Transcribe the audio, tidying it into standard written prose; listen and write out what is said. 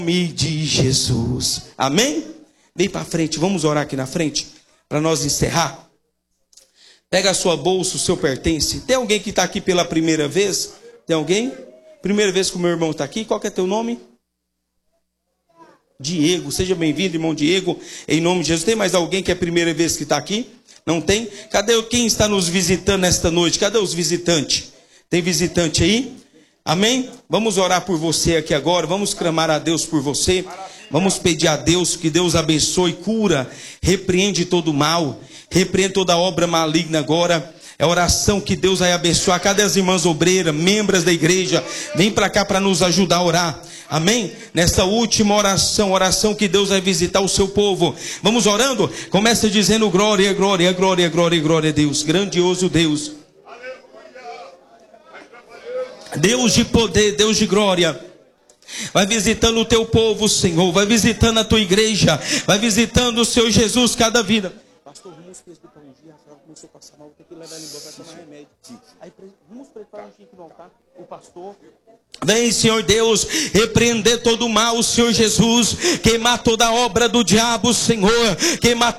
Nome de Jesus. Amém? Vem para frente, vamos orar aqui na frente para nós encerrar. Pega a sua bolsa, o seu pertence. Tem alguém que está aqui pela primeira vez? Tem alguém? Primeira vez que o meu irmão está aqui. Qual que é teu nome? Diego. Seja bem-vindo, irmão Diego, em nome de Jesus. Tem mais alguém que é a primeira vez que está aqui? Não tem? Cadê quem está nos visitando nesta noite? Cadê os visitantes? Tem visitante aí? Amém? Vamos orar por você aqui agora. Vamos clamar a Deus por você. Vamos pedir a Deus que Deus abençoe, cura, repreende todo mal, repreende toda obra maligna agora. É oração que Deus vai abençoar. Cadê as irmãs obreiras, membros da igreja? Vem para cá para nos ajudar a orar. Amém? Nessa última oração, oração que Deus vai visitar o seu povo. Vamos orando? Começa dizendo glória, glória, glória, glória, glória a Deus. Grandioso Deus. Deus de poder, Deus de glória. Vai visitando o teu povo, Senhor. Vai visitando a tua igreja. Vai visitando o Senhor Jesus cada vida. Pastor, vamos preparar um dia. Rafael começou a passar mal. Vou ter que levar ele embora para tomar remédio. Aí vamos preparar um dia que não tá. O pastor. Vem, Senhor Deus, repreender todo o mal, Senhor Jesus. Queimar toda a obra do diabo, Senhor. Queimar